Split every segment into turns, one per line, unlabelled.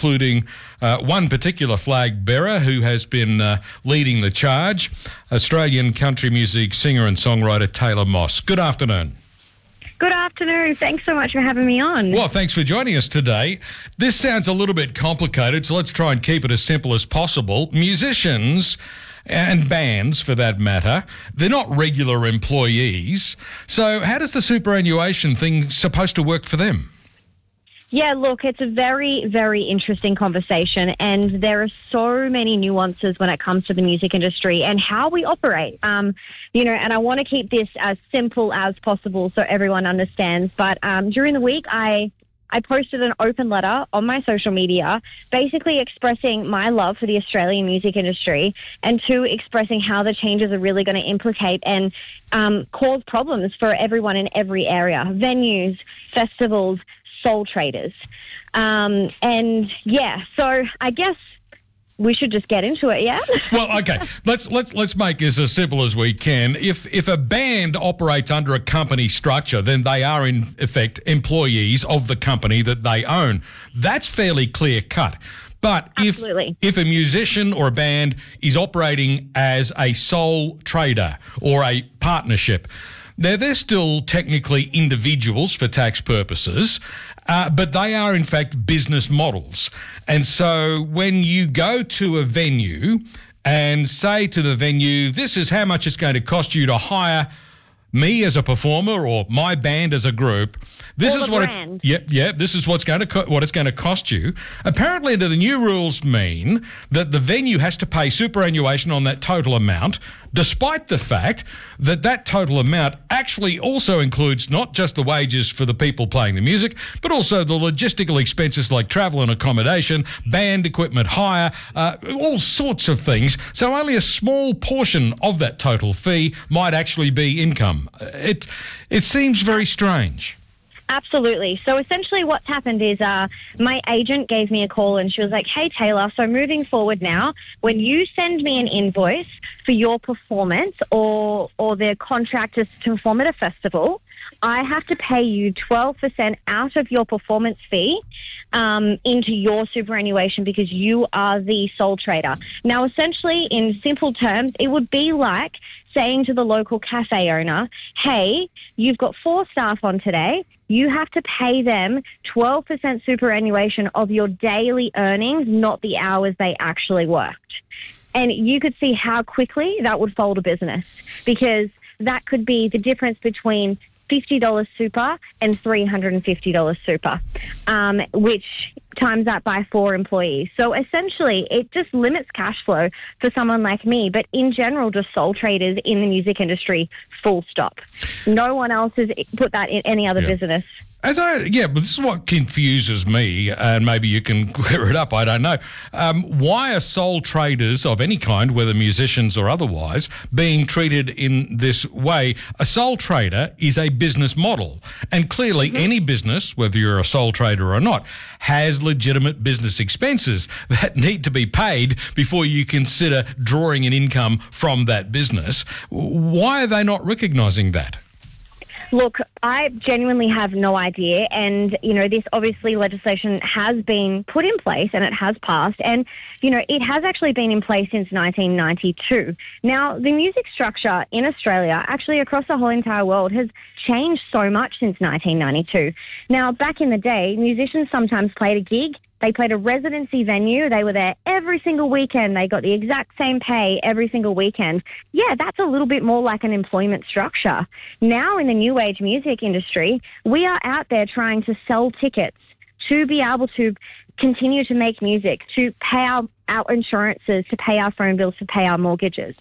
including one particular flag bearer who has been leading the charge, Australian country music singer and songwriter Taylor Moss. Good afternoon.
Good afternoon. Thanks so much for having me on.
Well, thanks for joining us today. This sounds a little bit complicated, so let's try and keep it as simple as possible. Musicians and bands, for that matter, they're not regular employees. So how does the superannuation thing supposed to work for them?
Yeah, look, it's a very, very interesting conversation, and there are so many nuances when it comes to the music industry and how we operate. And I want to keep this as simple as possible so everyone understands. But during the week, I posted an open letter on my social media, basically expressing my love for the Australian music industry, and two, expressing how the changes are really going to implicate and cause problems for everyone in every area: venues, festivals, soul traders. So I guess we should just get into it, yeah?
Well, okay. Let's make this as simple as we can. If a band operates under a company structure, then they are in effect employees of the company that they own. That's fairly clear cut. But if a musician or a band is operating as a sole trader or a partnership, they're still technically individuals for tax purposes, but they are in fact business models. And so when you go to a venue and say to the venue, this is how much it's going to cost you to hire me as a performer or my band as a group, this is what this is what it's going to cost you. Apparently, the new rules mean that the venue has to pay superannuation on that total amount, despite the fact that that total amount actually also includes not just the wages for the people playing the music, but also the logistical expenses like travel and accommodation, band equipment hire, all sorts of things. So only a small portion of that total fee might actually be income. It seems very strange.
Absolutely. So essentially what's happened is my agent gave me a call and she was like, hey, Taylor, so moving forward now, when you send me an invoice for your performance or the contractors to perform at a festival, I have to pay you 12% out of your performance fee into your superannuation because you are the sole trader. Now, essentially, in simple terms, it would be like saying to the local cafe owner, hey, you've got 4 staff on today. You have to pay them 12% superannuation of your daily earnings, not the hours they actually worked. And you could see how quickly that would fold a business, because that could be the difference between $50 super and $350 super, which times that by 4 employees. So essentially, it just limits cash flow for someone like me, but in general, just sole traders in the music industry, full stop. No one else has put that in any other business.
But this is what confuses me, and maybe you can clear it up, I don't know. Why are sole traders of any kind, whether musicians or otherwise, being treated in this way? A sole trader is a business model, and clearly any business, whether you're a sole trader or not, has legitimate business expenses that need to be paid before you consider drawing an income from that business. Why are they not recognising that?
Look, I genuinely have no idea. And, this obviously legislation has been put in place and it has passed. And, it has actually been in place since 1992. Now, the music structure in Australia, actually across the whole entire world, has changed so much since 1992. Now, back in the day, musicians sometimes played a gig. They played a residency venue. They were there every single weekend. They got the exact same pay every single weekend. Yeah, that's a little bit more like an employment structure. Now in the new age music industry, we are out there trying to sell tickets to be able to continue to make music, to pay our insurances, to pay our phone bills, to pay our mortgages.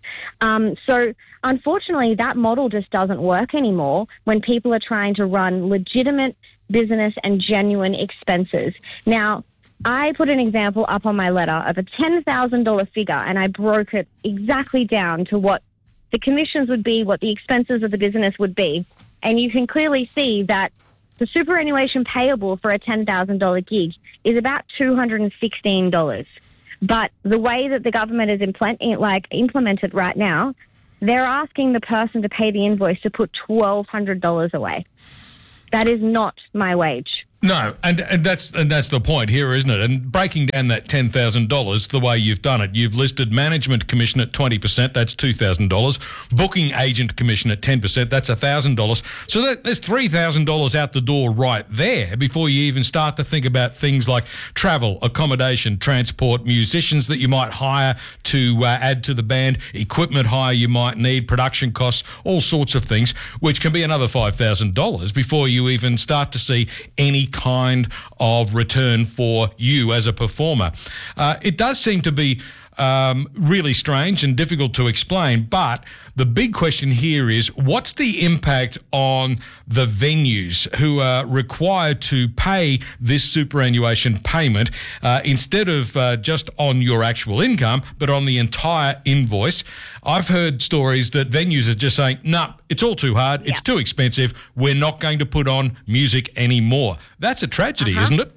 So unfortunately, that model just doesn't work anymore when people are trying to run legitimate business and genuine expenses. Now, I put an example up on my letter of a $10,000 figure, and I broke it exactly down to what the commissions would be, what the expenses of the business would be. And you can clearly see that the superannuation payable for a $10,000 gig is about $216. But the way that the government is implemented right now, they're asking the person to pay the invoice to put $1,200 away. That is not my wage.
No, and that's the point here, isn't it? And breaking down that $10,000 the way you've done it, you've listed management commission at 20%, that's $2,000. Booking agent commission at 10%, that's $1,000. So there's $3,000 out the door right there before you even start to think about things like travel, accommodation, transport, musicians that you might hire to add to the band, equipment hire you might need, production costs, all sorts of things, which can be another $5,000 before you even start to see any kind of return for you as a performer. It does seem to be really strange and difficult to explain, but the big question here is, what's the impact on the venues who are required to pay this superannuation payment instead of just on your actual income, but on the entire invoice? I've heard stories that venues are just saying, nah, it's all too hard, it's too expensive, we're not going to put on music anymore. That's a tragedy, isn't it?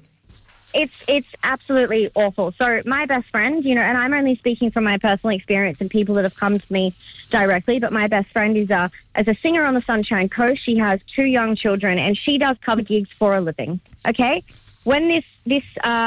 It's absolutely awful. So my best friend, and I'm only speaking from my personal experience and people that have come to me directly, but my best friend is as a singer on the Sunshine Coast. She has 2 young children and she does cover gigs for a living. Okay? When this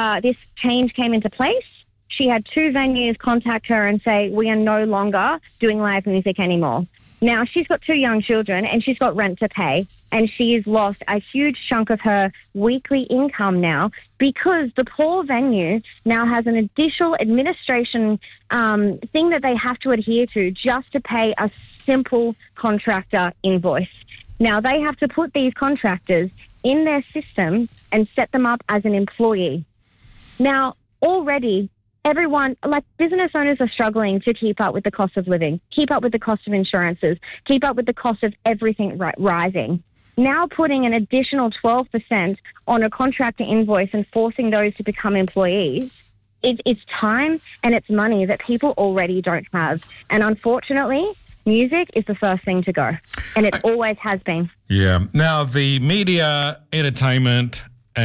change came into place, she had 2 venues contact her and say, we are no longer doing live music anymore. Now, she's got 2 young children and she's got rent to pay, and she has lost a huge chunk of her weekly income now because the poor venue now has an additional administration thing that they have to adhere to just to pay a simple contractor invoice. Now, they have to put these contractors in their system and set them up as an employee. Now, already, everyone, like business owners, are struggling to keep up with the cost of living, keep up with the cost of insurances, keep up with the cost of everything rising. Now putting an additional 12% on a contractor invoice and forcing those to become employees, it's time and it's money that people already don't have. And unfortunately, music is the first thing to go, and it always has been. Yeah.
Now, the Media, Entertainment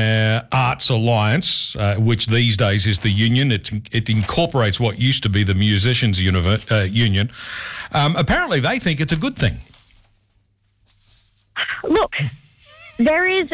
Arts Alliance, which these days is the union, it incorporates what used to be the Musicians Union. Apparently, they think it's a good thing.
Look, there is.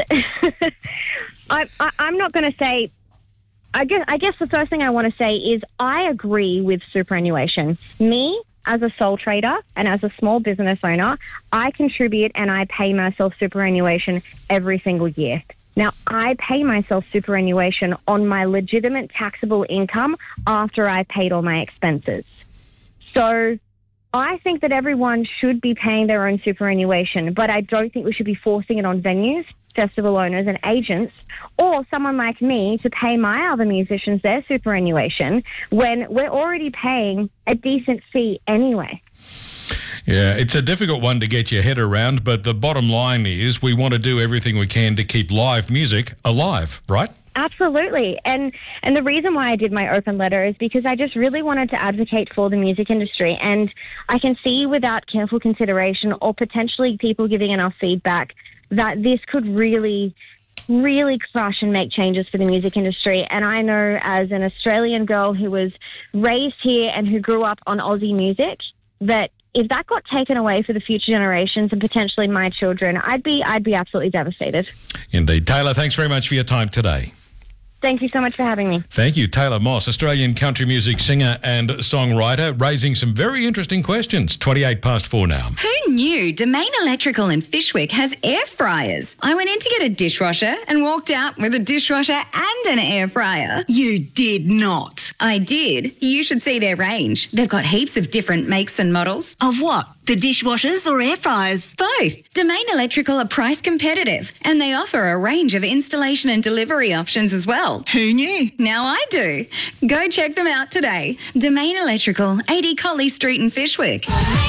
I'm not going to say. I guess the first thing I want to say is I agree with superannuation. Me, as a sole trader and as a small business owner, I contribute and I pay myself superannuation every single year. Now, I pay myself superannuation on my legitimate taxable income after I paid all my expenses. So I think that everyone should be paying their own superannuation, but I don't think we should be forcing it on venues, festival owners and agents, or someone like me to pay my other musicians their superannuation when we're already paying a decent fee anyway.
Yeah, it's a difficult one to get your head around, but the bottom line is we want to do everything we can to keep live music alive, right?
Absolutely. And the reason why I did my open letter is because I just really wanted to advocate for the music industry. And I can see without careful consideration or potentially people giving enough feedback that this could really crush and make changes for the music industry. And I know as an Australian girl who was raised here and who grew up on Aussie music, that if that got taken away for the future generations and potentially my children, I'd be absolutely devastated.
Indeed. Taylor, thanks very much for your time today.
Thank you so much for having me.
Thank you. Taylor Moss, Australian country music singer and songwriter, raising some very interesting questions. 4 now.
Who knew Domain Electrical in Fyshwick has air fryers? I went in to get a dishwasher and walked out with a dishwasher and an air fryer.
You did not.
I did. You should see their range. They've got heaps of different makes and models.
Of what? The dishwashers or air fryers?
Both. Domain Electrical are price competitive and they offer a range of installation and delivery options as well.
Who knew?
Now I do. Go check them out today. Domain Electrical, 80 Colley Street in Fyshwick.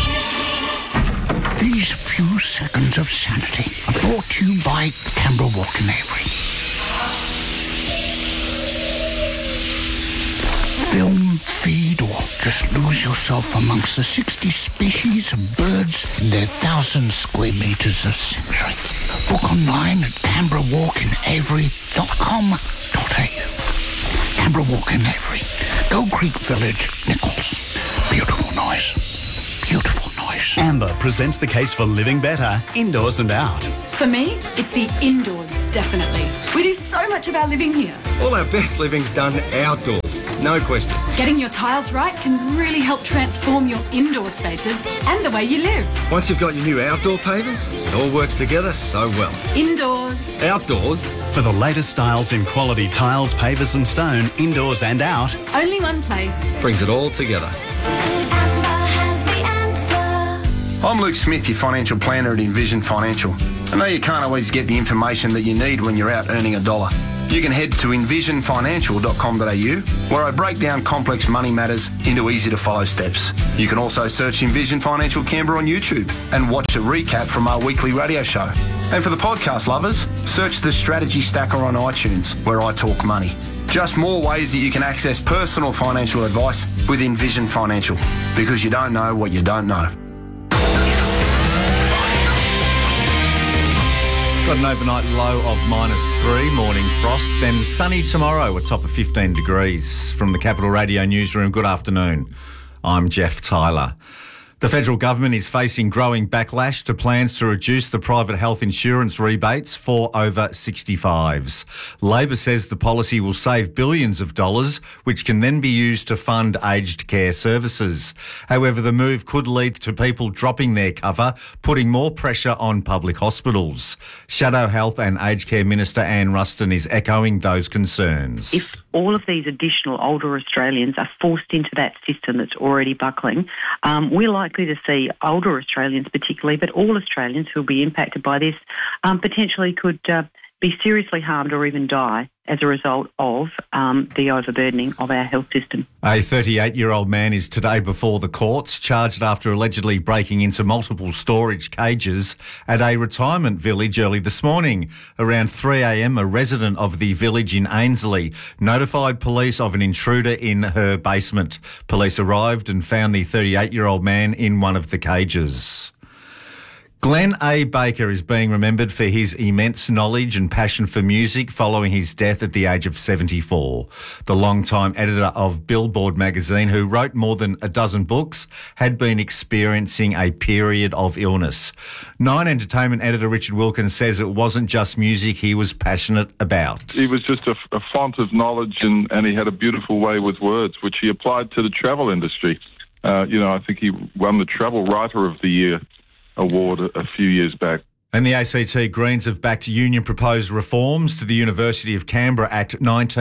These few seconds of sanity are brought to you by Canberra Walk in Avery. Film, feed, or just lose yourself amongst the 60 species of birds in their 1,000 square metres of sanctuary. Book online at canberrawalkinavery.com.au. Canberra Walk in Avery, Gold Creek Village, Nichols. Beautiful noise. Beautiful noise.
Amber presents the case for living better, indoors and out.
For me, it's the indoors.
definitely. We do so much of our living here.
All our best living's done outdoors, no question.
Getting your tiles right can really help transform your indoor spaces and the way you live.
Once you've got your new outdoor pavers, it all works together so well.
Indoors.
Outdoors.
For the latest styles in quality tiles, pavers and stone, indoors and out.
Only one place.
Brings it all together.
I'm Luke Smith, your financial planner at Envision Financial. I know you can't always get the information that you need when you're out earning $1. You can head to envisionfinancial.com.au, where I break down complex money matters into easy-to-follow steps. You can also search Envision Financial Canberra on YouTube and watch a recap from our weekly radio show. And for the podcast lovers, search the Strategy Stacker on iTunes, where I talk money. Just more ways that you can access personal financial advice with Envision Financial, because you don't know what you don't know.
Got an overnight low of -3, morning frost, then sunny tomorrow, a top of 15 degrees. From the Capital Radio newsroom, good afternoon. I'm Jeff Tyler. The federal government is facing growing backlash to plans to reduce the private health insurance rebates for over 65s. Labor says the policy will save billions of dollars, which can then be used to fund aged care services. However, the move could lead to people dropping their cover, putting more pressure on public hospitals. Shadow Health and Aged Care Minister Anne Ruston is echoing those concerns.
If all of these additional older Australians are forced into that system that's already buckling, we're likely to see older Australians particularly, but all Australians who will be impacted by this potentially could be seriously harmed or even die as a result of the overburdening of our health system.
A 38-year-old man is today before the courts, charged after allegedly breaking into multiple storage cages at a retirement village early this morning. Around 3 a.m, a resident of the village in Ainslie notified police of an intruder in her basement. Police arrived and found the 38-year-old man in one of the cages. Glenn A. Baker is being remembered for his immense knowledge and passion for music following his death at the age of 74. The longtime editor of Billboard magazine, who wrote more than a dozen books, had been experiencing a period of illness. Nine Entertainment editor Richard Wilkins says it wasn't just music he was passionate about.
He was just a font of knowledge and he had a beautiful way with words, which he applied to the travel industry. I think he won the Travel Writer of the Year award a few years back.
And the ACT Greens have backed union-proposed reforms to the University of Canberra Act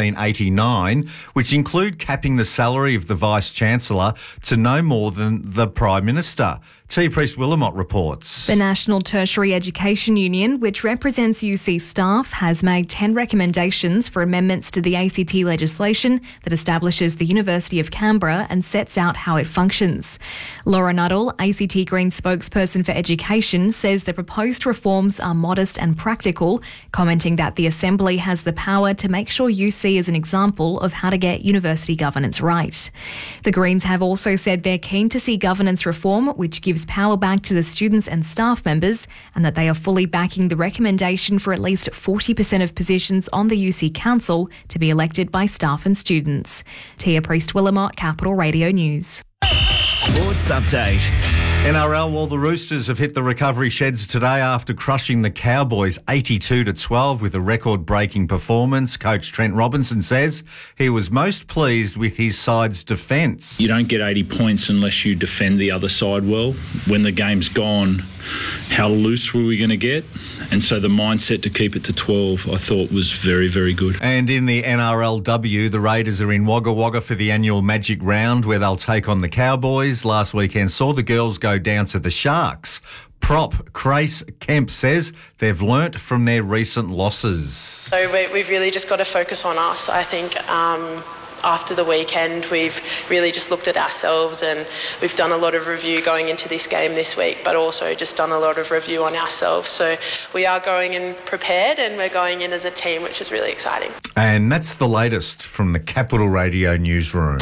1989, which include capping the salary of the Vice-Chancellor to no more than the Prime Minister. T. Priest-Willamott reports.
The National Tertiary Education Union, which represents UC staff, has made 10 recommendations for amendments to the ACT legislation that establishes the University of Canberra and sets out how it functions. Laura Nuttall, ACT Greens spokesperson for education, says the proposed reforms are modest and practical, commenting that the Assembly has the power to make sure UC is an example of how to get university governance right. The Greens have also said they're keen to see governance reform, which gives power back to the students and staff members, and that they are fully backing the recommendation for at least 40% of positions on the UC Council to be elected by staff and students. Tia Priest-Willamott, Capital Radio News.
Sports update. NRL, well, the Roosters have hit the recovery sheds today after crushing the Cowboys 82-12 with a record-breaking performance. Coach Trent Robinson says he was most pleased with his side's defence.
You don't get 80 points unless you defend the other side well. When the game's gone, how loose were we going to get? And so the mindset to keep it to 12, I thought, was very, very good.
And in the NRLW, the Raiders are in Wagga Wagga for the annual Magic Round, where they'll take on the Cowboys. Last weekend saw the girls go down to the Sharks. Prop Crace Kemp says they've learnt from their recent losses.
So we've really just got to focus on us. I think after the weekend, we've really just looked at ourselves, and we've done a lot of review going into this game this week, but also just done a lot of review on ourselves. So we are going in prepared, and we're going in as a team, which is really exciting.
And that's the latest from the Capital Radio newsroom.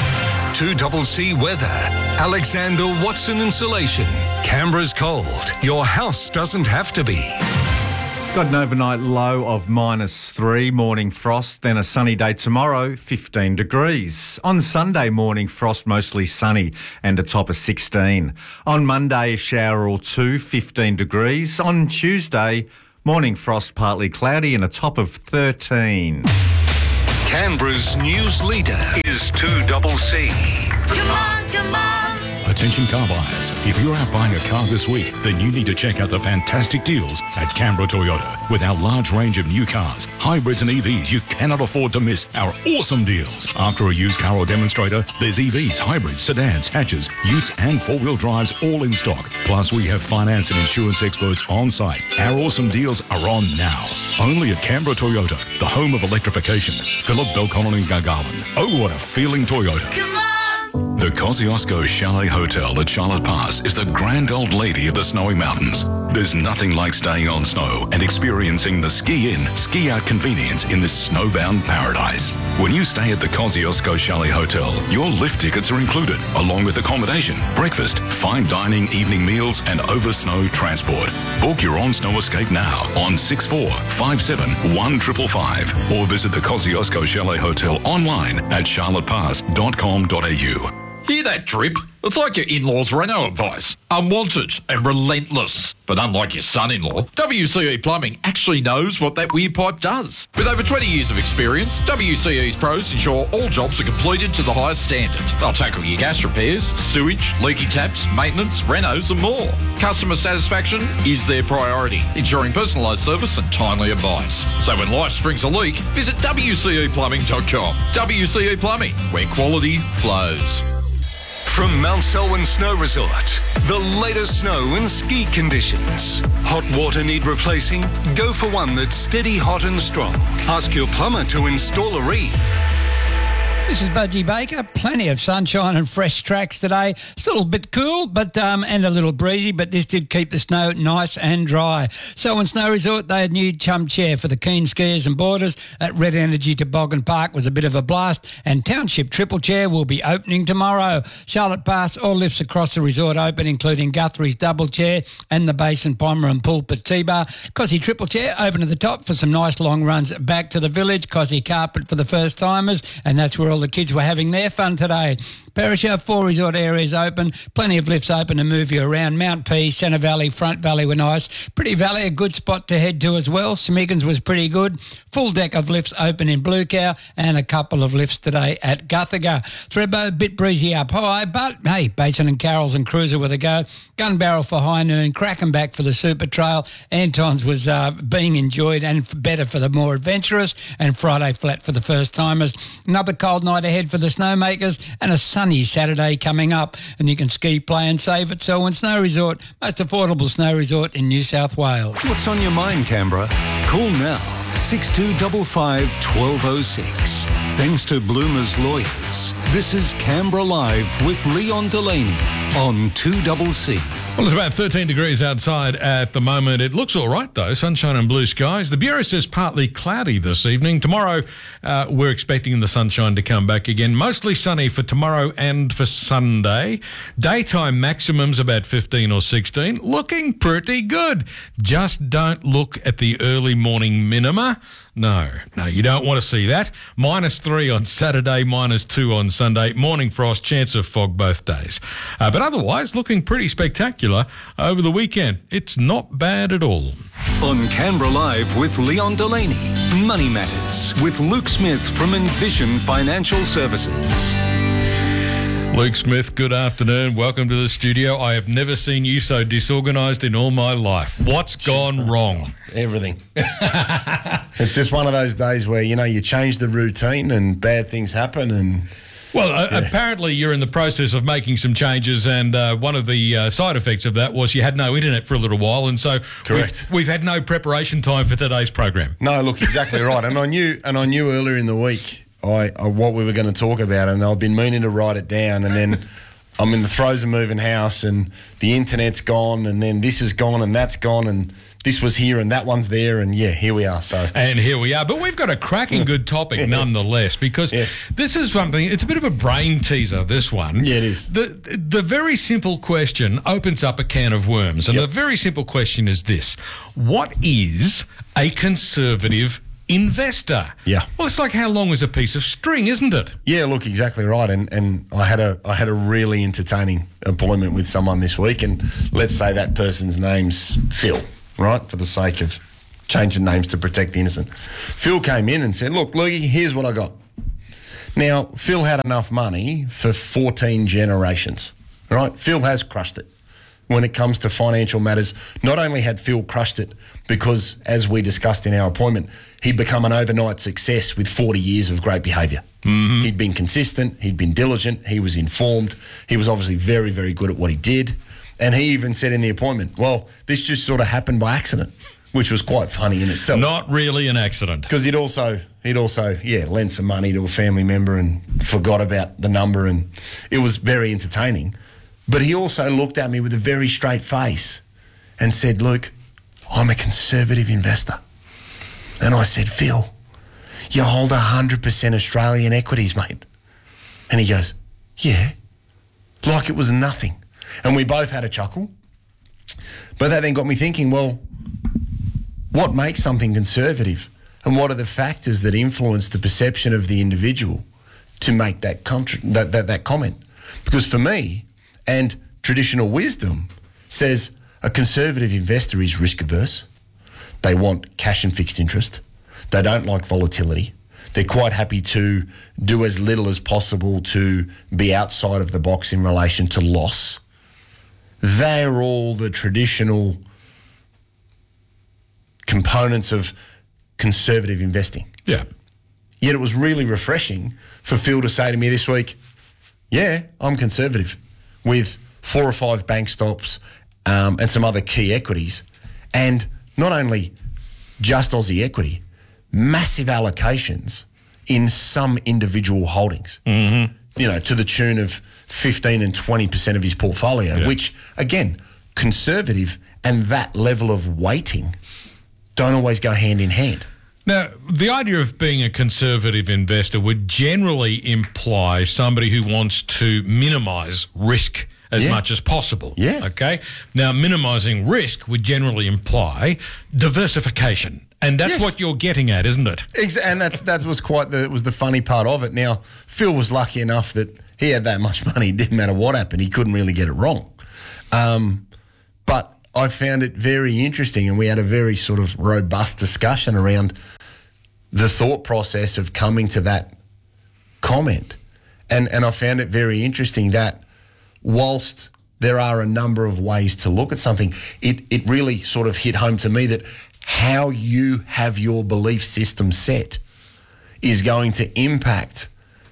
2CC Weather. Alexander Watson Insulation. Canberra's cold. Your house doesn't have to be.
Got an overnight low of -3, morning frost, then a sunny day tomorrow, 15 degrees. On Sunday, morning frost, mostly sunny and a top of 16. On Monday, a shower or two, 15 degrees. On Tuesday, Morning frost, partly cloudy and a top of 13.
Canberra's news leader is 2CC.
Come on, come on.
Attention car buyers. If you're out buying a car this week, then you need to check out the fantastic deals at Canberra Toyota. With our large range of new cars, hybrids and EVs, you cannot afford to miss our awesome deals. After a used car or demonstrator, there's EVs, hybrids, sedans, hatches, utes and four-wheel drives all in stock. Plus, we have finance and insurance experts on site. Our awesome deals are on now. Only at Canberra Toyota, the home of electrification. Phillip, Belconnen and Gargarland. Oh, what a feeling Toyota.
Come on.
The Kosciuszko Chalet Hotel at Charlotte Pass is the grand old lady of the snowy mountains. There's nothing like staying on snow and experiencing the ski-in, ski-out convenience in this snowbound paradise. When you stay at the Kosciuszko Chalet Hotel, your lift tickets are included, along with accommodation, breakfast, fine dining, evening meals and over-snow transport. Book your on-snow escape now on 64571555 or visit the Kosciuszko Chalet Hotel online at charlottepass.com.au.
Hear that drip? It's like your in-laws' Renault advice. Unwanted and relentless. But unlike your son-in-law, WCE Plumbing actually knows what that weird pipe does. With over 20 years of experience, WCE's pros ensure all jobs are completed to the highest standard. They'll tackle your gas repairs, sewage, leaky taps, maintenance, renos and more. Customer satisfaction is their priority, ensuring personalised service and timely advice. So when life springs a leak, visit WCEplumbing.com. WCE Plumbing, where quality flows.
From Mount Selwyn Snow Resort, the latest snow and ski conditions. Hot water need replacing? Go for one that's steady, hot and strong. Ask your plumber to install a reed.
This is Budgie Baker. Plenty of sunshine and fresh tracks today. Still a bit cool, but and a little breezy, but this did keep the snow nice and dry. Selwyn Snow Resort, they had new chum chair for the keen skiers and boarders at Red Energy Toboggan Park was a bit of a blast, and Township Triple Chair will be opening tomorrow. Charlotte Pass, all lifts across the resort open, including Guthrie's Double Chair and the Basin Palmer and Pulpit T-Bar. Cossie Triple Chair open at the top for some nice long runs back to the village. Cossie Carpet for the first timers, and that's where all the kids were having their fun today. Perisher, 4 resort areas open, plenty of lifts open to move you around. Mount P, Centre Valley, Front Valley were nice. Pretty Valley, a good spot to head to as well. Smiggins was pretty good. Full deck of lifts open in Blue Cow and a couple of lifts today at Guthaga. Thredbo, a bit breezy up high, but hey, Basin and Carroll's and Cruiser with a go. Gun Barrel for high noon, Cracking back for the Super Trail. Anton's was being enjoyed and better for the more adventurous, and Friday Flat for the first timers. Another cold night ahead for the snowmakers and a sunny Saturday coming up, and you can ski, play and save at Selwyn Snow Resort, most affordable snow resort in New South Wales.
What's on your mind, Canberra? Call now, 6255 1206. Thanks to Bloomer's Lawyers. This is Canberra Live with Leon Delaney on 2CC.
Well, it's about 13 degrees outside at the moment. It looks all right, though. Sunshine and blue skies. The Bureau says partly cloudy this evening. Tomorrow, we're expecting the sunshine to come back again. Mostly sunny for tomorrow and for Sunday. Daytime maximums about 15 or 16. Looking pretty good. Just don't look at the early morning minima. No, you don't want to see that. -3 on Saturday, -2 on Sunday. Morning frost, chance of fog both days. But otherwise, looking pretty spectacular over the weekend. It's not bad at all.
On Canberra Live with Leon Delaney, Money Matters with Luke Smith from Envision Financial Services.
Luke Smith, good afternoon. Welcome to the studio. I have never seen you so disorganised in all my life. What's gone wrong?
Everything. It's just one of those days where, you change the routine and bad things happen and...
Well, apparently you're in the process of making some changes, and one of the side effects of that was you had no internet for a little while, and so
correct.
We've had no preparation time for today's program.
No, look, exactly right. And I knew earlier in the week what we were going to talk about, and I've been meaning to write it down, and then I'm in the throes of moving house, and the internet's gone, and then this is gone, and that's gone, and this was here and that one's there, and here we are.
And here we are. But we've got a cracking good topic nonetheless, because this is something, it's a bit of a brain teaser, this one.
Yeah, it is.
The very simple question opens up a can of worms, and the very simple question is this: what is a conservative investor?
Yeah.
Well, it's like how long is a piece of string, isn't it?
Yeah, look, exactly right. And I had a really entertaining appointment with someone this week, and let's say that person's name's Phil, right? For the sake of Change the names to protect the innocent. Phil came in and said, look, Loogie, here's what I got. Now, Phil had enough money for 14 generations, right? Phil has crushed it when it comes to financial matters. Not only had Phil crushed it because, as we discussed in our appointment, he'd become an overnight success with 40 years of great behaviour.
Mm-hmm.
He'd been consistent, he'd been diligent, he was informed, he was obviously very, very good at what he did. And he even said in the appointment, well, this just sort of happened by accident, which was quite funny in itself.
Not really an accident.
Because he'd also lent some money to a family member and forgot about the number, and it was very entertaining. But he also looked at me with a very straight face and said, Luke, I'm a conservative investor. And I said, Phil, you hold 100% Australian equities, mate. And he goes, yeah, like it was nothing. And we both had a chuckle. But that then got me thinking, well, what makes something conservative? And what are the factors that influence the perception of the individual to make that comment? Because for me, and traditional wisdom says a conservative investor is risk averse. They want cash and fixed interest. They don't like volatility. They're quite happy to do as little as possible to be outside of the box in relation to loss. They're all the traditional components of conservative investing.
Yeah.
Yet it was really refreshing for Phil to say to me this week, yeah, I'm conservative with 4 or 5 bank stocks and some other key equities. And not only just Aussie equity, massive allocations in some individual holdings, you know, to the tune of 15 and 20% of his portfolio, which, again, conservative and that level of weighting don't always go hand in hand.
Now, the idea of being a conservative investor would generally imply somebody who wants to minimise risk as much as possible.
Yeah.
Okay? Now, minimising risk would generally imply diversification. And that's what you're getting at, isn't it?
And that was was the funny part of it. Now, Phil was lucky enough that he had that much money. It didn't matter what happened. He couldn't really get it wrong. But I found it very interesting, and we had a very sort of robust discussion around the thought process of coming to that comment. And I found it very interesting that whilst there are a number of ways to look at something, it really sort of hit home to me that how you have your belief system set is going to impact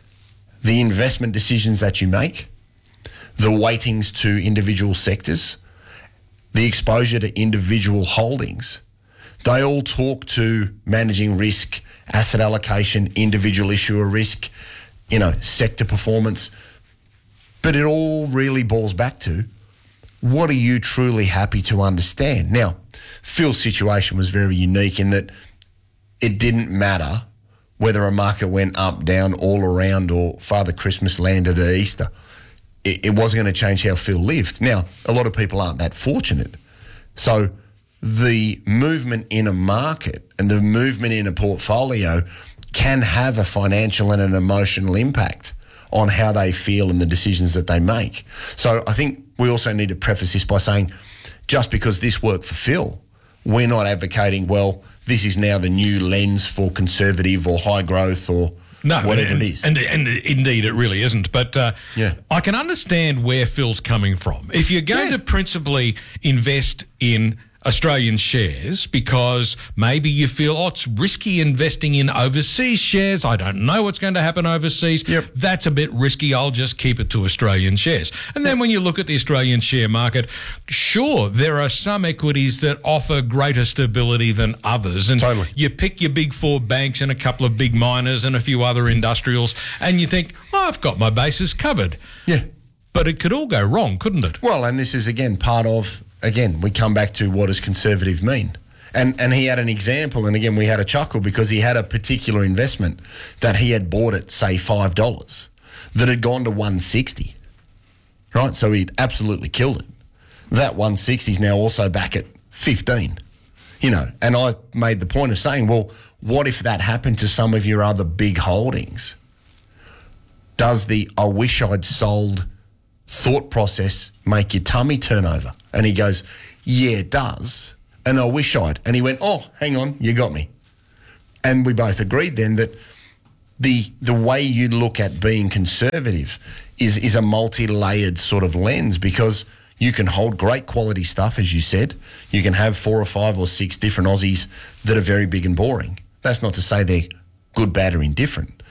the investment decisions that you make, the weightings to individual sectors, the exposure to individual holdings. They all talk to managing risk, asset allocation, individual issuer risk, sector performance. But it all really boils back to, what are you truly happy to understand? Now, Phil's situation was very unique in that it didn't matter whether a market went up, down, all around, or Father Christmas landed at Easter. It wasn't going to change how Phil lived. Now, a lot of people aren't that fortunate. So the movement in a market and the movement in a portfolio can have a financial and an emotional impact on how they feel and the decisions that they make. So I think we also need to preface this by saying, just because this worked for Phil, we're not advocating, well, this is now the new lens for conservative or high growth or whatever it is.
And indeed, it really isn't. But I can understand where Phil's coming from. If you're going to principally invest in Australian shares because maybe you feel, it's risky investing in overseas shares. I don't know what's going to happen overseas. That's a bit risky. I'll just keep it to Australian shares. And then when you look at the Australian share market, sure, there are some equities that offer greater stability than others. And you pick your big 4 banks and a couple of big miners and a few other industrials, and you think, I've got my bases covered.
Yeah.
But it could all go wrong, couldn't it?
Well, and this is, again, part of... Again, we come back to what does conservative mean? And he had an example, and again, we had a chuckle because he had a particular investment that he had bought at, say, $5 that had gone to $1.60, right? So he'd absolutely killed it. That $1.60 is now also back at $15, And I made the point of saying, well, what if that happened to some of your other big holdings? Does the I wish I'd sold thought process make your tummy turn over? And he goes, yeah, it does. And I wish I'd. And he went, oh, hang on, you got me. And we both agreed then that the way you look at being conservative is a multi-layered sort of lens, because you can hold great quality stuff, as you said. You can have 4 or 5 or 6 different Aussies that are very big and boring. That's not to say they're good, bad or indifferent.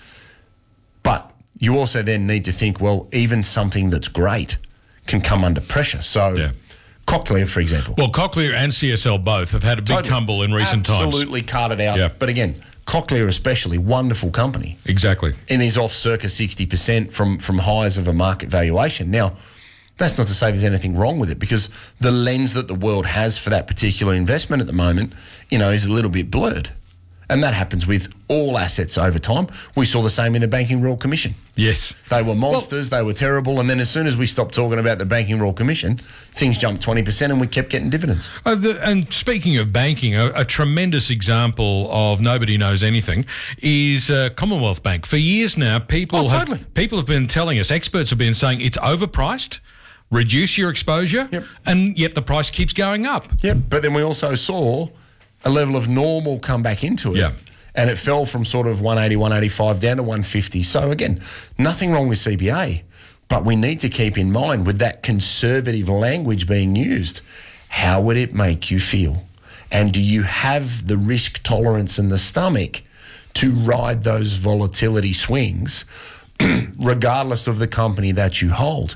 But you also then need to think, well, even something that's great can come under pressure. So Cochlear, for example.
Well, Cochlear and CSL both have had a big tumble in recent times.
Absolutely carted out.
Yeah.
But again, Cochlear especially, wonderful company.
Exactly.
And is off circa 60% from highs of a market valuation. Now, that's not to say there's anything wrong with it, because the lens that the world has for that particular investment at the moment, is a little bit blurred. And that happens with all assets over time. We saw the same in the Banking Royal Commission.
Yes.
They were monsters, they were terrible, and then as soon as we stopped talking about the Banking Royal Commission, things jumped 20% and we kept getting dividends.
And speaking of banking, a tremendous example of nobody knows anything is Commonwealth Bank. For years now, people have been telling us, experts have been saying it's overpriced, reduce your exposure, and yet the price keeps going up.
Yep, but then we also saw a level of normal come back into it.
Yeah.
And it fell from sort of 180, 185 down to 150. So again, nothing wrong with CBA, but we need to keep in mind, with that conservative language being used, how would it make you feel? And do you have the risk tolerance and the stomach to ride those volatility swings regardless of the company that you hold?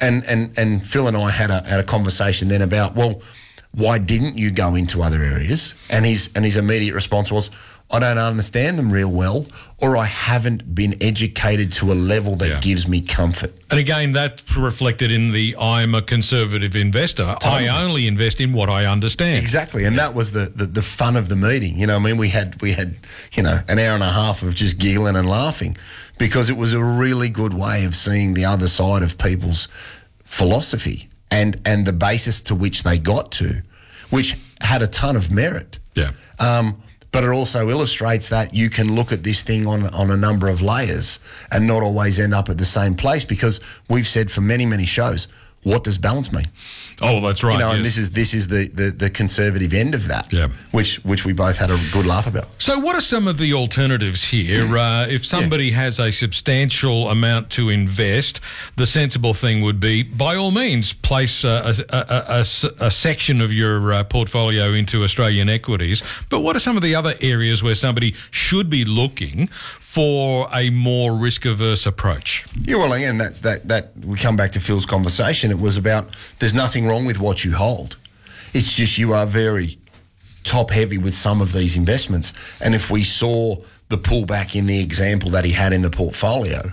And Phil and I had a conversation then about, well, why didn't you go into other areas? And his immediate response was, I don't understand them real well, or I haven't been educated to a level that gives me comfort.
And again, that's reflected in the I'm a conservative investor.
Totally.
I only invest in what I understand.
Exactly. And that was the fun of the meeting. We had an hour and a half of just giggling and laughing, because it was a really good way of seeing the other side of people's philosophy and the basis to which they got to, which had a ton of merit.
Yeah.
But it also illustrates that you can look at this thing on a number of layers and not always end up at the same place, because we've said for many, many shows, what does balance mean?
Oh, that's right.
And this is the conservative end of that, which we both had a good laugh about.
So what are some of the alternatives here? If somebody has a substantial amount to invest, the sensible thing would be, by all means, place a section of your portfolio into Australian equities. But what are some of the other areas where somebody should be looking for a more risk-averse approach?
Yeah, well, again, that we come back to Phil's conversation. It was about, there's nothing wrong with what you hold. It's just you are very top-heavy with some of these investments. And if we saw the pullback in the example that he had in the portfolio,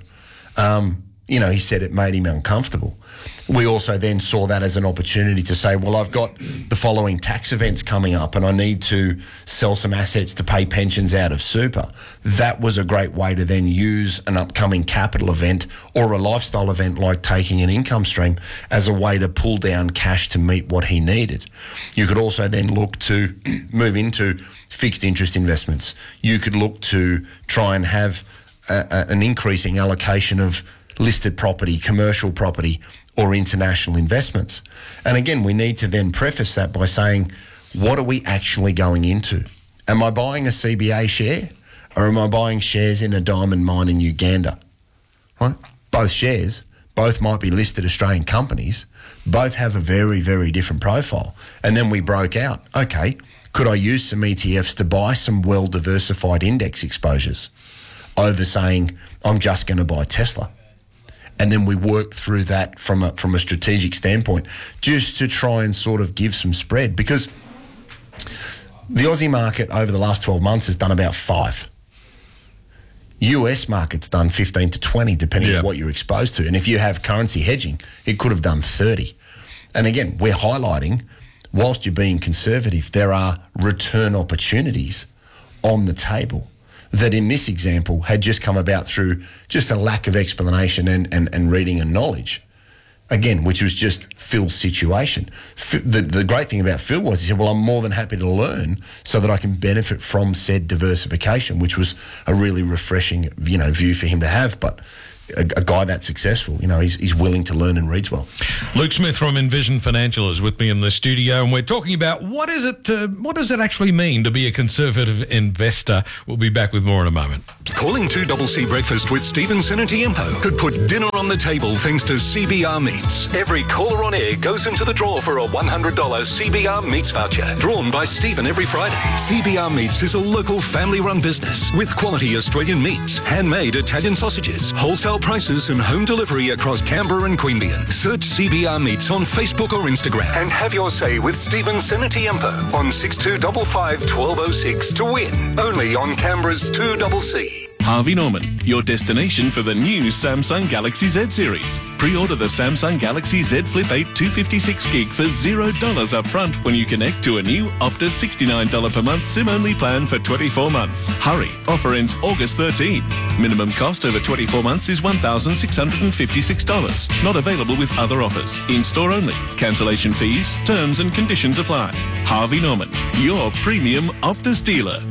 he said it made him uncomfortable. We also then saw that as an opportunity to say, well, I've got the following tax events coming up and I need to sell some assets to pay pensions out of super. That was a great way to then use an upcoming capital event or a lifestyle event like taking an income stream as a way to pull down cash to meet what he needed. You could also then look to move into fixed interest investments. You could look to try and have an increasing allocation of listed property, commercial property, or international investments. And again, we need to then preface that by saying, what are we actually going into? Am I buying a CBA share, or am I buying shares in a diamond mine in Uganda? Right? Both shares, both might be listed Australian companies, both have a very, very different profile. And then we broke out, okay, could I use some ETFs to buy some well-diversified index exposures over saying, I'm just going to buy Tesla? And then we worked through that from a strategic standpoint, just to try and sort of give some spread, because the Aussie market over the last 12 months has done about 5. US market's done 15 to 20, depending on what you're exposed to. And if you have currency hedging, it could have done 30. And again, we're highlighting, whilst you're being conservative, there are return opportunities on the table that in this example had just come about through just a lack of explanation and reading and knowledge. Again, which was just Phil's situation. The great thing about Phil was he said, well, I'm more than happy to learn so that I can benefit from said diversification, which was a really refreshing, view for him to have. But a guy that's successful. You know, he's willing to learn and reads well.
Luke Smith from Envision Financial is with me in the studio, and we're talking about what does it actually mean to be a conservative investor. We'll be back with more in a moment.
Calling 2CC Breakfast with Stephen Senatiempo could put dinner on the table thanks to CBR Meats. Every caller on air goes into the draw for a $100 CBR Meats voucher, drawn by Stephen every Friday. CBR Meats is a local family-run business with quality Australian meats, handmade Italian sausages, wholesale prices and home delivery across Canberra and Queanbeyan. Search CBR Meats on Facebook or Instagram and have your say with Stephen Senatiempo on 6255 1206 to win. Only on Canberra's 2CC.
Harvey Norman, your destination for the new Samsung Galaxy Z series. Pre-order the Samsung Galaxy Z Flip 8 256 gig for $0 up front when you connect to a new Optus $69 per month SIM-only plan for 24 months. Hurry, offer ends August 13. Minimum cost over 24 months is $1,656. Not available with other offers. In-store only. Cancellation fees, terms and conditions apply. Harvey Norman, your premium Optus dealer.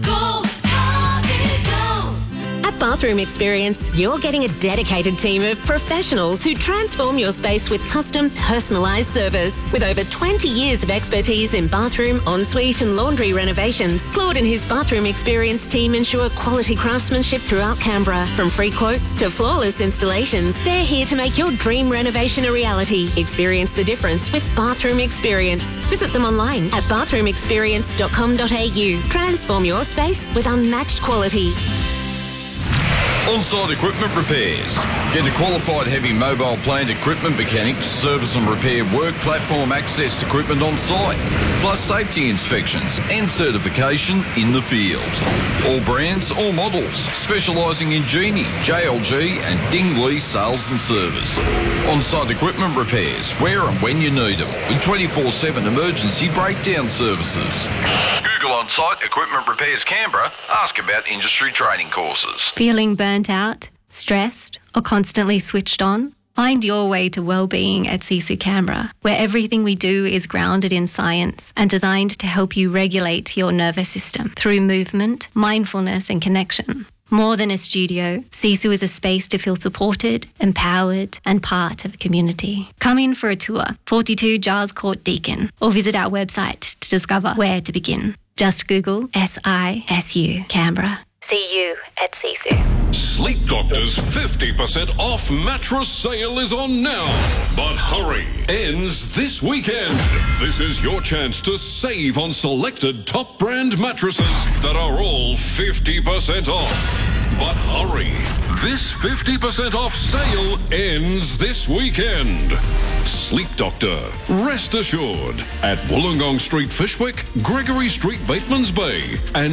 Bathroom Experience, you're getting a dedicated team of professionals who transform your space with custom, personalised service. With over 20 years of expertise in bathroom, ensuite and laundry renovations, Claude and his Bathroom Experience team ensure quality craftsmanship throughout Canberra. From free quotes to flawless installations, they're here to make your dream renovation a reality. Experience the difference with Bathroom Experience. Visit them online at bathroomexperience.com.au. Transform your space with unmatched quality.
On-site equipment repairs. Get a qualified heavy mobile plant equipment mechanic, service and repair work platform access equipment on site, plus safety inspections and certification in the field. All brands, all models, specialising in Genie, JLG and Dingley sales and service. On-site equipment repairs, where and when you need them, with 24/7 emergency breakdown services. Google On-Site Equipment Repairs Canberra. Ask about industry training courses.
Feeling burnt out, stressed, or constantly switched on? Find your way to well-being at Sisu Canberra, where everything we do is grounded in science and designed to help you regulate your nervous system through movement, mindfulness and connection. More than a studio, Sisu is a space to feel supported, empowered and part of a community. Come in for a tour, 42 Giles Court Deakin, or visit our website to discover where to begin. Just Google SISU Canberra. See you at Sisu.
Sleep Doctor's 50% off mattress sale is on now. But hurry, ends this weekend. This is your chance to save on selected top brand mattresses that are all 50% off. But hurry, this 50% off sale ends this weekend. Sleep Doctor, rest assured, at Wollongong Street, Fishwick, Gregory Street, Batemans Bay, and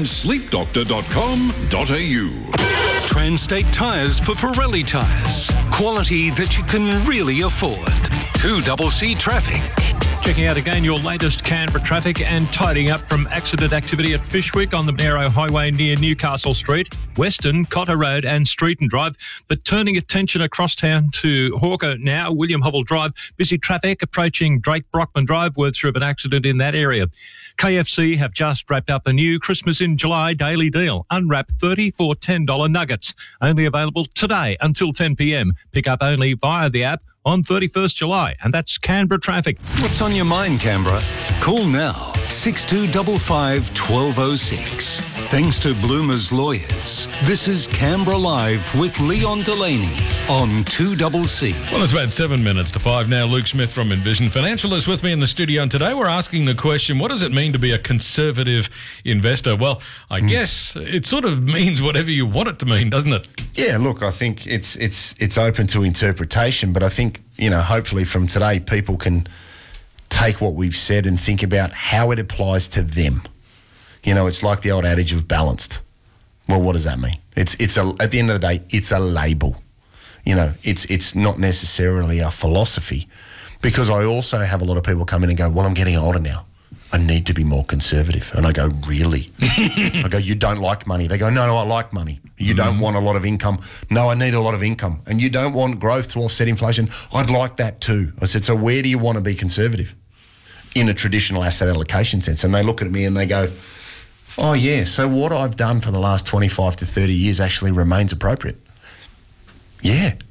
sleepdoctor.com.au.
Transtate Tyres for Pirelli tyres. Quality that you can really afford. 2CC Traffic.
Checking out again your latest Canberra traffic and tidying up from accident activity at Fishwick on the narrow highway near Newcastle Street, Western, Cotter Road and Street and Drive. But turning attention across town to Hawker now, William Hovell Drive, busy traffic approaching Drake Brockman Drive, word through of an accident in that area. KFC have just wrapped up a new Christmas in July daily deal. Unwrap 30 for $10 nuggets. Only available today until 10 p.m. Pick up only via the app on 31st July, and that's Canberra traffic.
What's on your mind, Canberra? Call now, 6255 1206. Thanks to Bloomer's Lawyers. This is Canberra Live with Leon Delaney on 2CC.
Well, it's about 7 minutes to 5 now. Luke Smith from Envision Financial is with me in the studio, and today we're asking the question, what does it mean to be a conservative investor? Well, I guess it sort of means whatever you want it to mean, doesn't it?
Yeah, look, I think it's open to interpretation, but I think, you know, hopefully from today people can take what we've said and think about how it applies to them. You know, it's like the old adage of balanced. Well, what does that mean? At the end of the day, it's a label. You know, it's not necessarily a philosophy, because I also have a lot of people come in and go, well, I'm getting older now. I need to be more conservative. And I go, really? I go, you don't like money? They go, no, I like money. You don't want a lot of income? No, I need a lot of income. And you don't want growth to offset inflation? I'd like that too. I said, so where do you want to be conservative? In a traditional asset allocation sense. And they look at me and they go, oh yeah, so what I've done for the last 25 to 30 years actually remains appropriate. Yeah,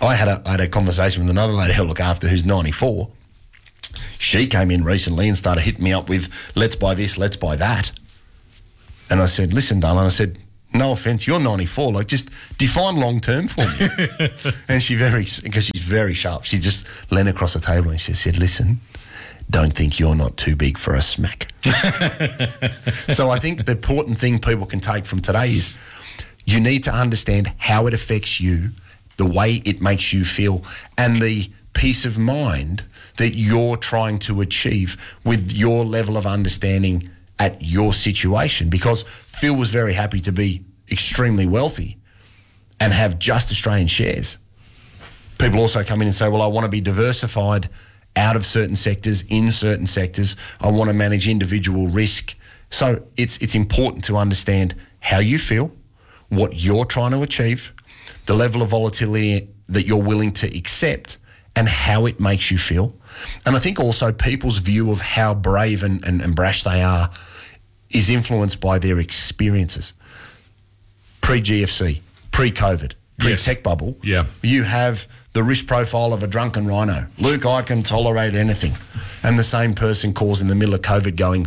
I had a conversation with another lady I look after who's 94. She came in recently and started hitting me up with, let's buy this, let's buy that. And I said, listen, darling, I said, no offence, you're 94, like just define long-term for me. And because she's very sharp, she just leaned across the table and she said, listen, don't think you're not too big for a smack. So I think the important thing people can take from today is you need to understand how it affects you, the way it makes you feel, and the peace of mind that you're trying to achieve with your level of understanding at your situation. Because Phil was very happy to be extremely wealthy and have just Australian shares. People also come in and say, well, I want to be diversified out of certain sectors, in certain sectors. I want to manage individual risk. So it's important to understand how you feel, what you're trying to achieve, the level of volatility that you're willing to accept, and how it makes you feel. And I think also people's view of how brave and brash they are is influenced by their experiences. Pre-GFC, pre-COVID, pre-tech bubble, you have the risk profile of a drunken rhino. Luke, I can tolerate anything. And the same person calls in the middle of COVID going...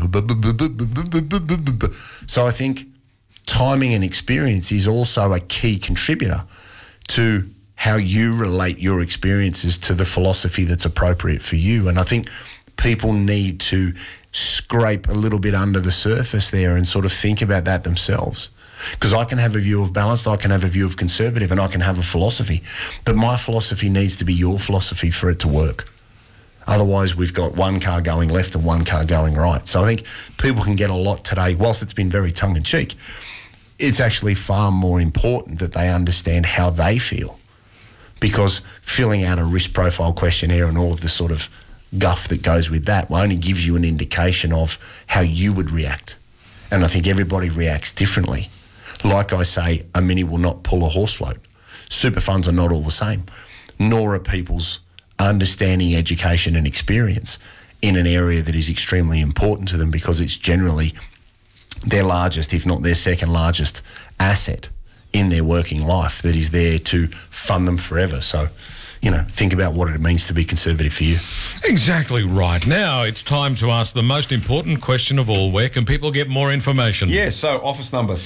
So I think timing and experience is also a key contributor to how you relate your experiences to the philosophy that's appropriate for you. And I think people need to scrape a little bit under the surface there and sort of think about that themselves. Because I can have a view of balanced, I can have a view of conservative, and I can have a philosophy. But my philosophy needs to be your philosophy for it to work. Otherwise, we've got one car going left and one car going right. So I think people can get a lot today. Whilst it's been very tongue-in-cheek, it's actually far more important that they understand how they feel. Because filling out a risk profile questionnaire and all of the sort of guff that goes with that only gives you an indication of how you would react. And I think everybody reacts differently. Like I say, a mini will not pull a horse float. Super funds are not all the same, nor are people's understanding, education and experience in an area that is extremely important to them, because it's generally their largest, if not their second largest asset in their working life that is there to fund them forever. So, you know, think about what it means to be conservative for you.
Exactly right. Now it's time to ask the most important question of all. Where can people get more information?
Yeah, so office number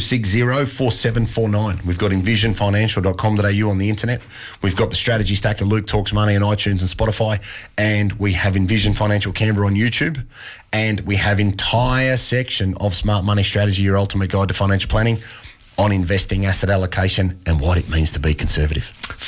6260-4749. We've got envisionfinancial.com.au on the internet. We've got the Strategy Stack of Luke Talks Money on iTunes and Spotify. And we have Envision Financial Canberra on YouTube. And we have entire section of Smart Money Strategy, your ultimate guide to financial planning, on investing, asset allocation, and what it means to be conservative.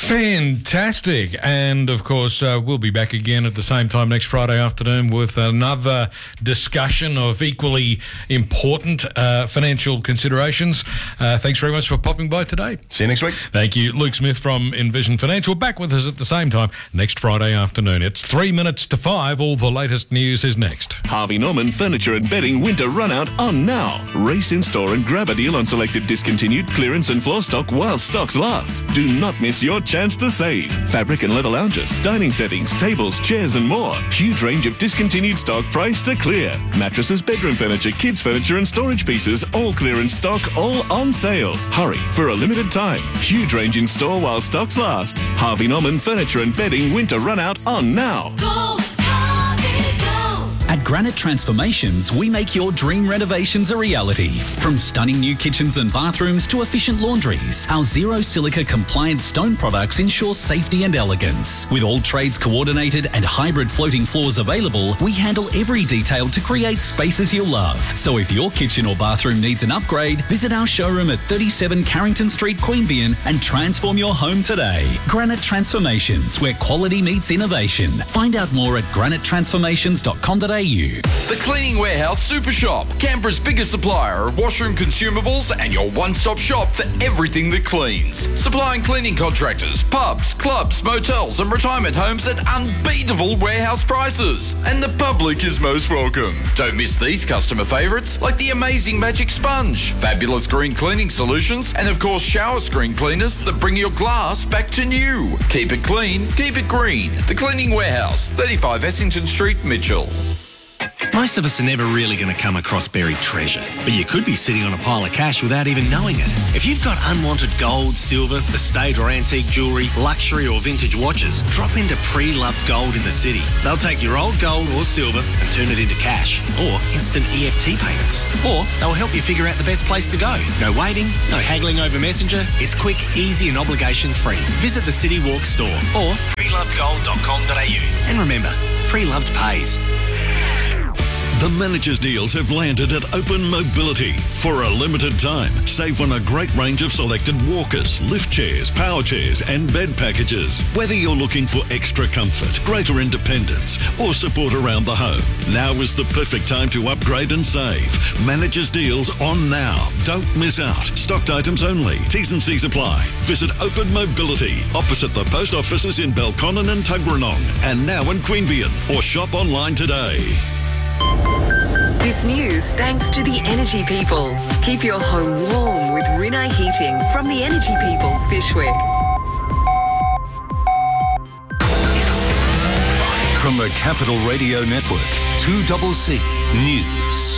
Fantastic. And, of course, we'll be back again at the same time next Friday afternoon with another discussion of equally important financial considerations. Thanks very much for popping by today.
See you next week.
Thank you. Luke Smith from Envision Financial, back with us at the same time next Friday afternoon. It's 3 minutes to 5. All the latest news is next.
Harvey Norman Furniture and Bedding Winter Run Out on now. Race in store and grab a deal on selected discontinued clearance and floor stock while stocks last. Do not miss your chance to save. Fabric and leather lounges, dining settings, tables, chairs and more. Huge range of discontinued stock priced to clear. Mattresses, bedroom furniture, kids furniture and storage pieces, all clearance stock, all on sale. Hurry for a limited time. Huge range in store while stocks last. Harvey Norman Furniture and Bedding Winter Run Out on now.
Go, Harvey, go!
At Granite Transformations, we make your dream renovations a reality. From stunning new kitchens and bathrooms to efficient laundries, our zero silica compliant stone products ensure safety and elegance. With all trades coordinated and hybrid floating floors available, we handle every detail to create spaces you'll love. So if your kitchen or bathroom needs an upgrade, visit our showroom at 37 Carrington Street, Queanbeyan and transform your home today. Granite Transformations, where quality meets innovation. Find out more at granitetransformations.com.au.
The Cleaning Warehouse Super Shop, Canberra's biggest supplier of washroom consumables and your one-stop shop for everything that cleans. Supplying cleaning contractors, pubs, clubs, motels and retirement homes at unbeatable warehouse prices. And the public is most welcome. Don't miss these customer favourites like the amazing Magic Sponge, fabulous green cleaning solutions and of course shower screen cleaners that bring your glass back to new. Keep it clean, keep it green. The Cleaning Warehouse, 35 Essington Street, Mitchell.
Most of us are never really going to come across buried treasure, but you could be sitting on a pile of cash without even knowing it. If you've got unwanted gold, silver, estate or antique jewellery, luxury or vintage watches, drop into Pre-Loved Gold in the city. They'll take your old gold or silver and turn it into cash or instant EFT payments. Or they'll help you figure out the best place to go. No waiting, no haggling over Messenger. It's quick, easy and obligation-free. Visit the City Walk store or prelovedgold.com.au. And remember, Pre-Loved pays.
The managers' deals have landed at Open Mobility. For a limited time, save on a great range of selected walkers, lift chairs, power chairs and bed packages. Whether you're looking for extra comfort, greater independence or support around the home, now is the perfect time to upgrade and save. Managers' deals on now. Don't miss out. Stocked items only. T's and C's apply. Visit Open Mobility opposite the post offices in Belconnen and Tuggeranong and now in Queanbeyan, or shop online today.
This news thanks to the Energy People. Keep your home warm with Rinnai Heating from the Energy People, Fyshwick.
From the Capital Radio Network, 2CC News.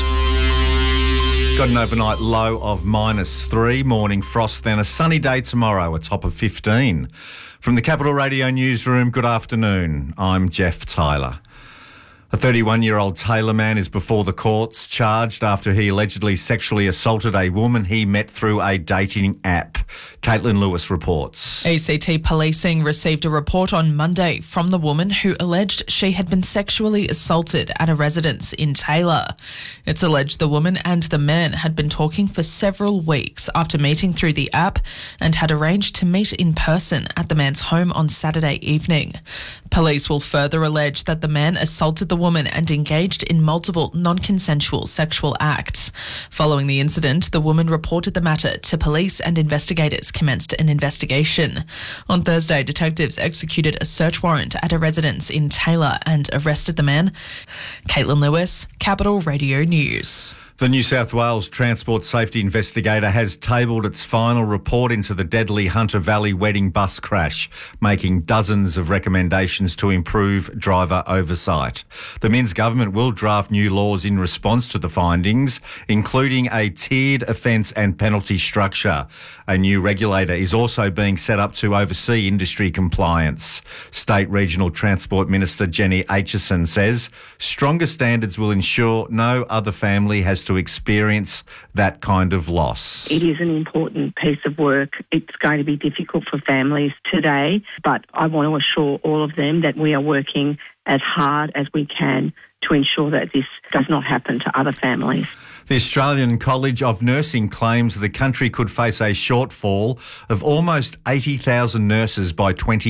Got an overnight low of -3, morning frost, then a sunny day tomorrow, a top of 15. From the Capital Radio Newsroom, good afternoon. I'm Jeff Tyler. A 31-year-old Taylor man is before the courts, charged after he allegedly sexually assaulted a woman he met through a dating app. Caitlin Lewis reports.
ACT policing received a report on Monday from the woman who alleged she had been sexually assaulted at a residence in Taylor. It's alleged the woman and the man had been talking for several weeks after meeting through the app and had arranged to meet in person at the man's home on Saturday evening. Police will further allege that the man assaulted the woman and engaged in multiple non-consensual sexual acts. Following the incident, the woman reported the matter to police and investigators commenced an investigation. On Thursday, detectives executed a search warrant at a residence in Taylor and arrested the man. Caitlin Lewis, Capital Radio News.
The New South Wales Transport Safety Investigator has tabled its final report into the deadly Hunter Valley wedding bus crash, making dozens of recommendations to improve driver oversight. The Minns government will draft new laws in response to the findings, including a tiered offence and penalty structure. A new regulator is also being set up to oversee industry compliance. State Regional Transport Minister Jenny Aitchison says stronger standards will ensure no other family has to experience that kind of loss.
It is an important piece of work. It's going to be difficult for families today, but I want to assure all of them that we are working as hard as we can to ensure that this does not happen to other families.
The Australian College of Nursing claims the country could face a shortfall of almost 80,000 nurses by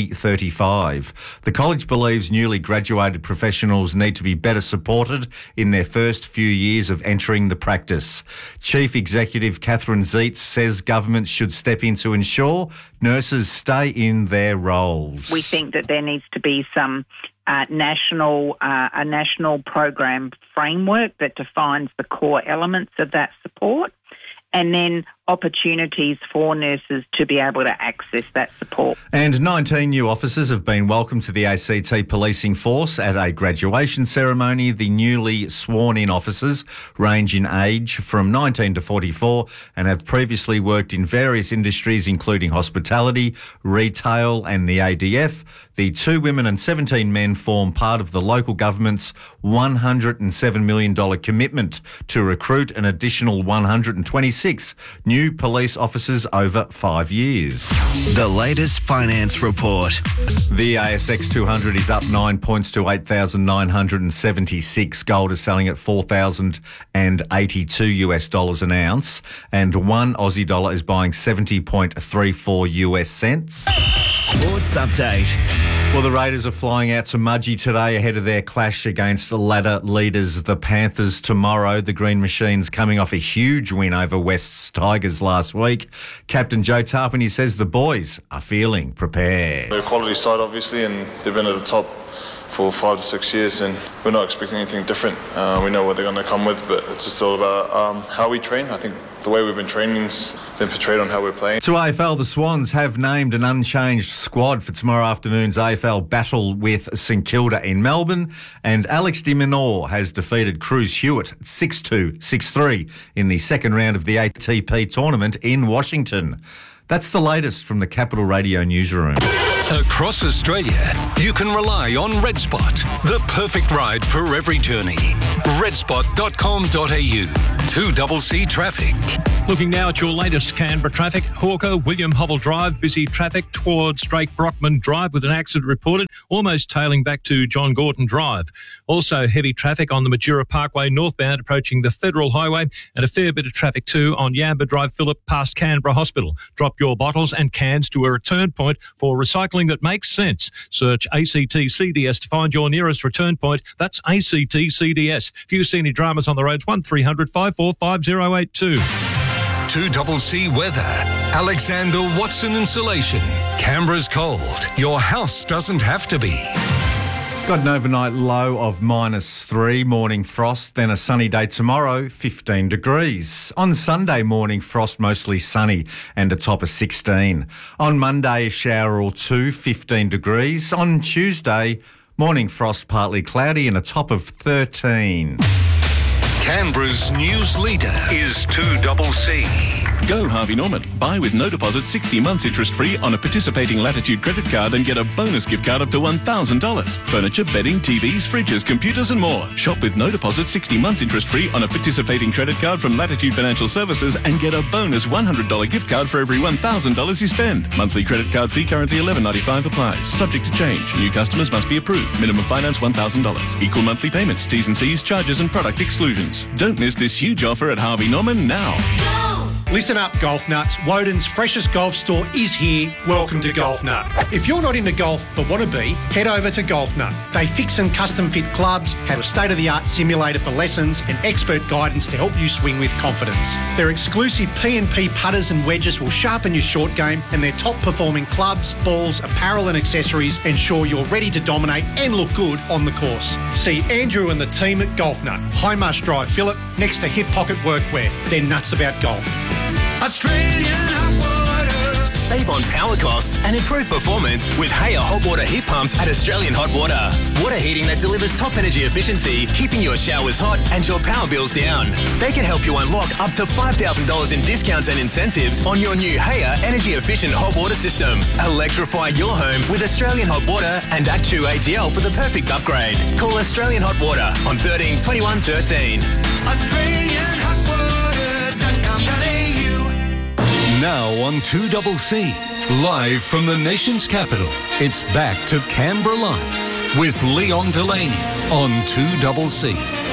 2035. The college believes newly graduated professionals need to be better supported in their first few years of entering the practice. Chief Executive Catherine Zeitz says governments should step in to ensure nurses stay in their roles.
We think that there needs to be some a national program framework that defines the core elements of that support, and then opportunities for nurses to be able to access that support.
And 19 new officers have been welcomed to the ACT policing force at a graduation ceremony. The newly sworn-in officers range in age from 19 to 44 and have previously worked in various industries including hospitality, retail and the ADF. The 2 women and 17 men form part of the local government's $107 million commitment to recruit an additional 126 new police officers over 5 years.
The latest finance report.
The ASX 200 is up 9 points to 8,976. Gold is selling at $4,082 an ounce, and one Aussie dollar is buying 70.34 US cents.
Sports update.
Well, the Raiders are flying out to Mudgee today ahead of their clash against ladder leaders, the Panthers, tomorrow. The Green Machines coming off a huge win over West's Tigers last week. Captain Joe Tarpany says the boys are feeling prepared.
They're a quality side, obviously, and they've been at the top for 5 to 6 years, and we're not expecting anything different. We know what they're going to come with, but it's just all about how we train. I think the way we've been training's been portrayed on how we're playing.
To AFL, the Swans have named an unchanged squad for tomorrow afternoon's AFL battle with St Kilda in Melbourne, and Alex de Minaur has defeated Cruz Hewitt 6-2, 6-3 in the second round of the ATP tournament in Washington. That's the latest from the Capital Radio newsroom.
Across Australia, you can rely on RedSpot, the perfect ride for every journey. redspot.com.au. 2CC traffic.
Looking now at your latest Canberra traffic. Hawker, William Hobble Drive, busy traffic towards Drake Brockman Drive with an accident reported, almost tailing back to John Gorton Drive. Also heavy traffic on the Majura Parkway northbound approaching the Federal Highway, and a fair bit of traffic too on Yamba Drive Phillip past Canberra Hospital. Drop your bottles and cans to a return point for recycling that makes sense. Search ACT CDS to find your nearest return point. That's ACT CDS. If you see any dramas on the roads, 1300 545 082.
2CC weather. Alexander Watson Insulation. Canberra's cold. Your house doesn't have to be.
Got an overnight low of -3, morning frost, then a sunny day tomorrow, 15 degrees. On Sunday, morning frost, mostly sunny and a top of 16. On Monday, a shower or two, 15 degrees. On Tuesday, morning frost, partly cloudy and a top of 13.
Canberra's news leader is 2CC.
Go Harvey Norman. Buy with no deposit 60 months interest-free on a participating Latitude credit card and get a bonus gift card up to $1,000. Furniture, bedding, TVs, fridges, computers and more. Shop with no deposit 60 months interest-free on a participating credit card from Latitude Financial Services and get a bonus $100 gift card for every $1,000 you spend. Monthly credit card fee currently $11.95 applies. Subject to change. New customers must be approved. Minimum finance $1,000. Equal monthly payments. T's and C's, charges and product exclusions. Don't miss this huge offer at Harvey Norman now.
Listen up, golf nuts. Woden's freshest golf store is here. Welcome to Golf Nut. If you're not into golf but want to be, head over to Golf Nut. They fix and custom fit clubs, have a state-of-the-art simulator for lessons and expert guidance to help you swing with confidence. Their exclusive P&P putters and wedges will sharpen your short game, and their top-performing clubs, balls, apparel and accessories ensure you're ready to dominate and look good on the course. See Andrew and the team at Golf Nut, Highmarsh Drive, Phillip, next to Hip Pocket Workwear. They're nuts about golf.
Australian hot water. Save on power costs and improve performance with Haya hot water heat pumps at Australian Hot Water. Water heating that delivers top energy efficiency, keeping your showers hot and your power bills down. They can help you unlock up to $5,000 in discounts and incentives on your new Haya energy efficient hot water system. Electrify your home with Australian Hot Water and Actu AGL for the perfect upgrade. Call Australian Hot Water on 13 21 13.
AustralianHotWater.com.au. Now on 2CC, live from the nation's capital, it's back to Canberra Live with Leon Delaney on 2CC.